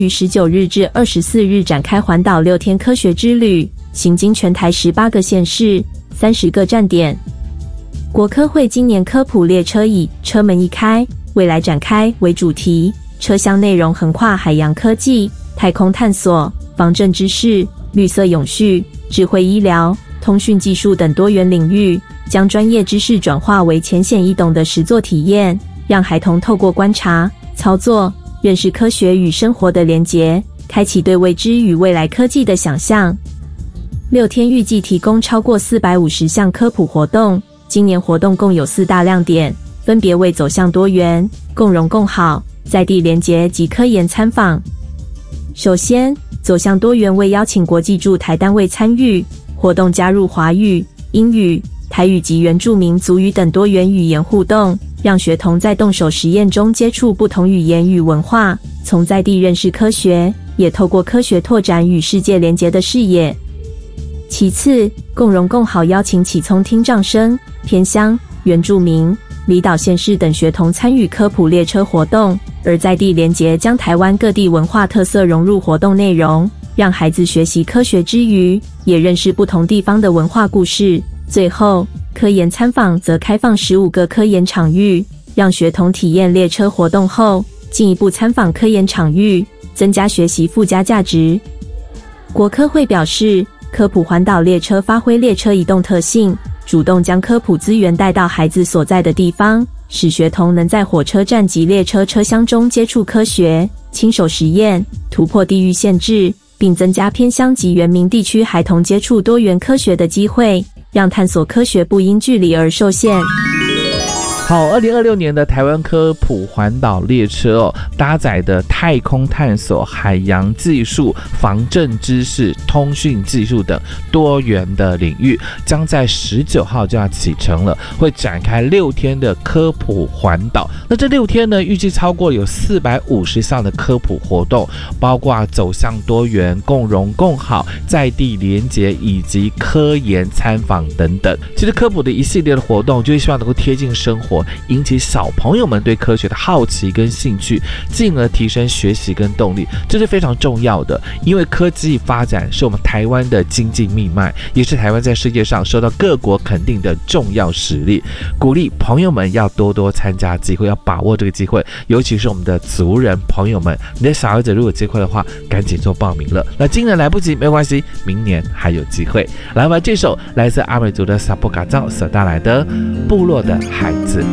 于19日至24日展开环岛6天科学之旅，行经全台18个县市、30个站点。国科会今年科普列车以车门一开，未来展开为主题，车厢内容横跨海洋科技、太空探索、防震知识、绿色永续、智慧医疗、通讯技术等多元领域，将专业知识转化为浅显易懂的实作体验，让孩童透过观察、操作，认识科学与生活的连结，开启对未知与未来科技的想象。6天预计提供超过450项科普活动，今年活动共有4大亮点，分别为走向多元、共荣共好、在地连结及科研参访。首先，走向多元为邀请国际驻台单位参与，活动加入华语、英语、台语及原住民族语等多元语言互动，让学童在动手实验中接触不同语言与文化，从在地认识科学，也透过科学拓展与世界连结的视野。其次，共荣共好邀请启聪听障生、偏乡、原住民、离岛县市等学童参与科普列车活动，而在地连结将台湾各地文化特色融入活动内容，让孩子学习科学之余，也认识不同地方的文化故事。最后，科研参访则开放15个科研场域，让学童体验列车活动后，进一步参访科研场域，增加学习附加价值。国科会表示，科普环岛列车发挥列车移动特性，主动将科普资源带到孩子所在的地方，使学童能在火车站及列车车厢中接触科学，亲手实验，突破地域限制，并增加偏乡及原民地区孩童接触多元科学的机会，让探索科学不因距离而受限。 好，2026年的台湾科普环岛列车搭载的太空探索、海洋技术、防震知识、通讯技术等多元的领域，将在19号就要启程了，会展开6天的科普环岛。那这6天呢，预计超过有450项的科普活动，包括走向多元、共荣共好、在地连结以及科研参访等等。其实科普的一系列的活动，就是希望能够贴近生活，引起小朋友们对科学的好奇跟兴趣，进而提升学习跟动力，这是非常重要的。因为科技发展是我们台湾的经济命脉，也是台湾在世界上受到各国肯定的重要实力。鼓励朋友们要多多参加机会，要把握这个机会，尤其是我们的族人朋友们，你的小孩子如果有机会的话，赶紧做报名了。那今年来不及没关系，明年还有机会。来，我们这首来自阿美族的萨布卡藏所带来的《部落的孩子》。